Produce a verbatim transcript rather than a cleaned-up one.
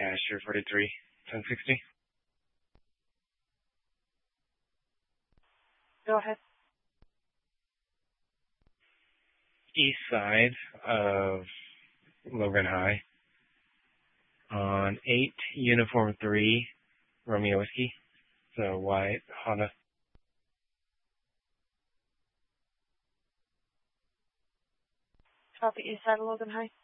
Asher forty-three, ten sixty. Go ahead. East side of Logan High on eight Uniform three Romeo Whiskey. So white Honda. Copy east side of Logan High.